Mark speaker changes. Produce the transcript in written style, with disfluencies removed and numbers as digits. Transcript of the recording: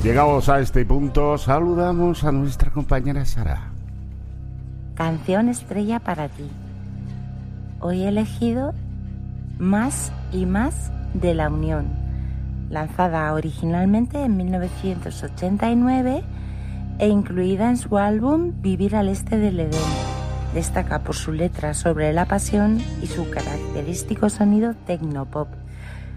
Speaker 1: Llegados a este punto, saludamos a nuestra compañera Sara.
Speaker 2: Canción estrella para ti. Hoy he elegido Más y Más de La Unión, lanzada originalmente en 1989 e incluida en su álbum Vivir al Este del Edén. Destaca por su letra sobre la pasión y su característico sonido tecnopop.